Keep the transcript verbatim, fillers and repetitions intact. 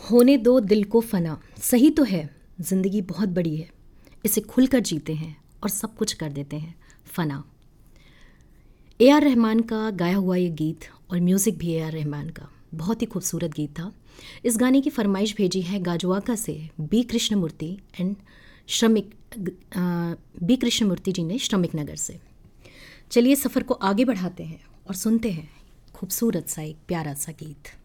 होने दो दिल को फना, सही तो है ज़िंदगी बहुत बड़ी है, इसे खुलकर जीते हैं और सब कुछ कर देते हैं फना। ए आर रहमान का गाया हुआ ये गीत और म्यूज़िक भी ए आर रहमान का, बहुत ही खूबसूरत गीत था। इस गाने की फरमाइश भेजी है गाजुआका से बी कृष्णमूर्ति एंड श्रमिक बी कृष्णमूर्ति जी ने श्रमिक नगर से। चलिए सफ़र को आगे बढ़ाते हैं और सुनते हैं खूबसूरत सा एक प्यारा सा गीत।